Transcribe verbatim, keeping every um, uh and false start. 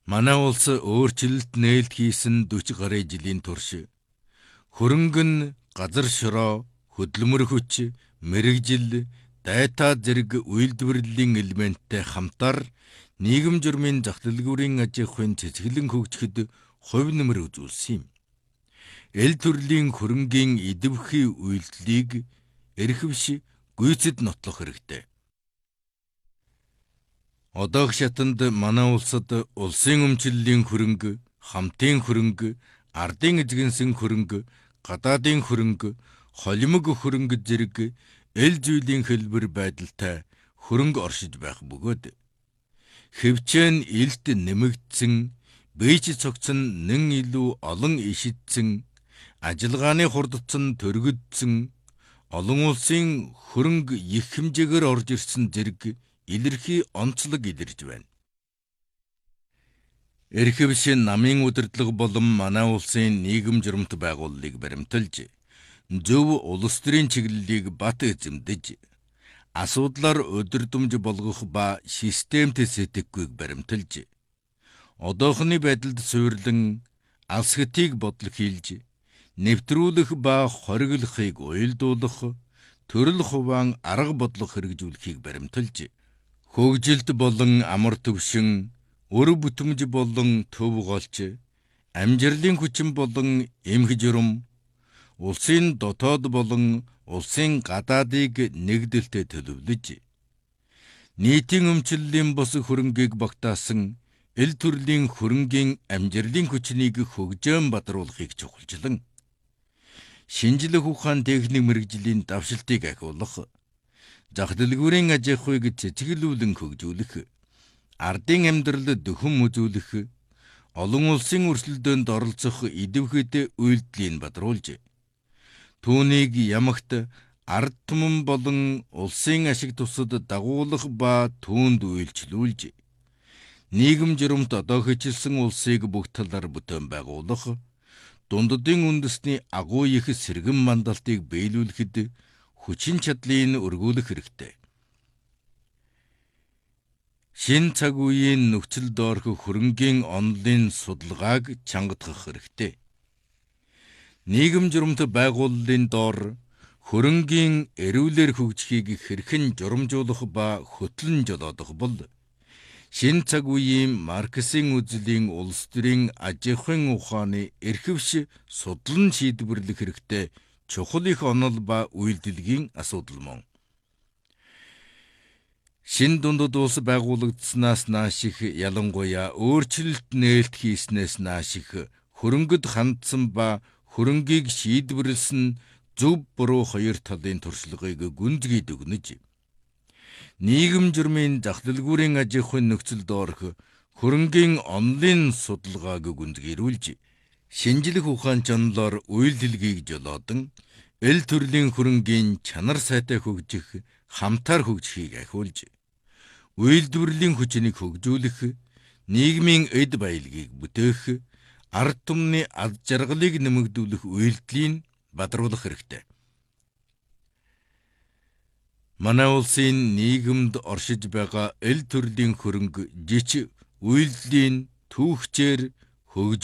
Манай улс өөрчлөлт нээлт хийсэн дөрвөн гаруй жилийн турш хөрөнгө нь газар шороо, хөдөлмөр хүч, мэрэгжил, дайта зэрэг үйлдвэрлэлийн элементтэй хамтар нийгэм журмын зах дэлгүүрийн аж ахуйн цэцгэлэн хөгжихэд хувь нэмэр үзүүлсэн юм. Эл төрлийн хөрөнгийн идэвхий үйлдэлийг эрхэвш гүйцэд нотлох хэрэгтэй. Одоог шатанд манай улсад улсын өмчлөлийн хөрөнгө, хамтын хөрөнгө, ардын эзэгэнсэн хөрөнгө, гадаадын хөрөнгө, холимог хөрөнгө зэрэг эл зүйлийн хэлбэр байдалтай хөрөнгө оршиж байх бөгөөд хэвчээн илт нэмэгдсэн, бийж цогцсон нэн илүү олон ишидсэн, ажиллагааны хурдцсан төргөдсөн, олон улсын хөрөнгө их хэмжээгээр орж ирсэн зэрэг илэрхий онцлог илэрж байна. Эрхэвш намын удирдлага болон манай улсын нийгэм журамт байгууллагыг баримталж, зөв улс төрийн чиглэлийг бат эзэмдэж, асуудлаар өдөрдмж болгох ба системт сэтгэхүйг баримталж, одоохны байдалд суйрлан алс хэтийг бодол хийлж, нэвтрүүлэх ба хориглохыг уялдуулах, төрөл хуваан арга бодлого хэрэгжүүлэхийг баримталж, хөгжилт болон амар төвшин, өр бүтэмж болон төв голч, амжилтын хүчин болон эмх журам, улсын дотоод болон улсын гадаадыг нэгдэлтэй төлөвлөж, нийтийн өмчлөлийн бос хөрөнгийг багтаасан эл төрлийн хөрөнгийн амжилтын хүчнийг хөгжөөн бадруулахыг чухалчлан, шинжлэх ухаан техник мэрэгжлийн давшилтыг ахиулах, зах дэлгүүрийн аж ахуйг цэцгэлүүлэн хөгжүүлэх, ардын амьдрал дөхөн үзүүлэх, олон улсын өрсөлдөөнд оролцох идэвхтэй үйлдлийн бадруулж, түүнийг ямагт ард түмэн болон улсын ашиг тусад дагуулах ба түүнд үйлчлүүлж, нийгэм журамт одоо хичилсэн улсыг бүх талаар бүтээн байгуулах, дунддын үндэсний агуу их сэргэн мандалтыг биелүүлэхэд хүчин чадлыг өргүүлэх хэрэгтэй. Шин цаг үеийн нөхцөл доорх хөрөнгийн онолын судалгааг чангатгах хэрэгтэй. Нийгэм журамт байгууллагын доор хөрөнгийн эрүүлэр хөгжихийг хэрхэн журамжуулах ба хөтлөн жолоодох бол шин цаг үеийн Марксийн үзлийн улс төрийн аж ахуйн ухааны эрхэвш судлан шийдвэрлэх хэрэгтэй чухал их онол ба үйлдэлгийн асуудал мөн. Шин дундад улс байгуулагдсанаас нааших, ялангуяа өөрчлөлт нээлт хийснээс нааших хөрөнгөд хандсан ба хөрөнгийг шийдвэрлсэн зөв буруу хоёр талын туршлагыг гүнзгий дүгнэж, нийгэм журмын зах дэлгүүрийн аж ахуйн нөхцөл доорх хөрөнгийн онолын судалгааг гүнзгийрүүлж, шинжлэх ухаан чонлоор үйлдэлгийг жолоодан эл төрлийн хөрөнгийн чанар сайтай хөгжих, хамтаар хөгжихийг ахиулж, үйлдвэрлэлийн хүчнийг хөгжүүлэх, нийгмийн эд баялагийг бүтээх, ард түмний аз жаргалыг нэмэгдүүлэх үйлдэлийн бадруулах хэрэгтэй. Манай улсын нийгэмд оршиж байгаа эл төрлийн хөрөнгө жич үйлдэлийн түүхчээр хөгж